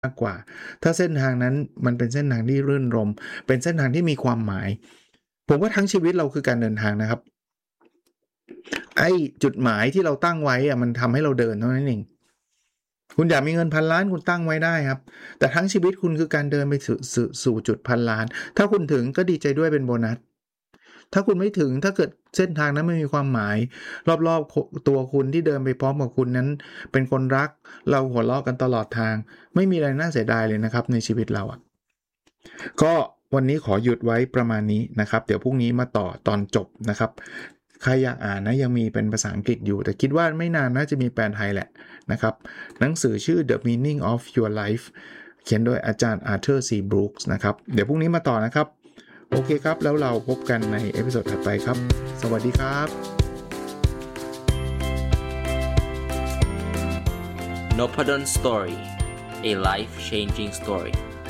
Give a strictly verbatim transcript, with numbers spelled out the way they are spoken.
มากกว่าถ้าเส้นทางนั้นมันเป็นเส้นทางที่รื่นรมเป็นเส้นทางที่มีความหมายผมว่าทั้งชีวิตเราคือการเดินทางนะครับไอ้จุดหมายที่เราตั้งไว้อะมันทำให้เราเดินเท่านั้นเองคุณอยากมีเงินพันล้านคุณตั้งไว้ได้ครับแต่ทั้งชีวิตคุณคือการเดินไปสู่สู่สู่จุดพันล้านถ้าคุณถึงก็ดีใจด้วยเป็นโบนัสถ้าคุณไม่ถึงถ้าเกิดเส้นทางนั้นไม่มีความหมายรอบๆตัวคุณที่เดินไปพร้อมกับคุณนั้นเป็นคนรักเราหัวเราะกันตลอดทางไม่มีอะไรน่าเสียดายเลยนะครับในชีวิตเราอ่ะก็วันนี้ขอหยุดไว้ประมาณนี้นะครับเดี๋ยวพรุ่งนี้มาต่อตอนจบนะครับใครอยากอ่านนะยังมีเป็นภาษาอังกฤษอยู่แต่คิดว่าไม่นานน่าจะมีแปลไทยแหละนะครับหนังสือชื่อ The Meaning of Your Life เขียนโดยอาจารย์ Arthur C. Brooks นะครับเดี๋ยวพรุ่งนี้มาต่อนะครับโอเคครับแล้วเราพบกันในเอพิโซดถัดไปครับสวัสดีครับ Nopadon Story A Life Changing Story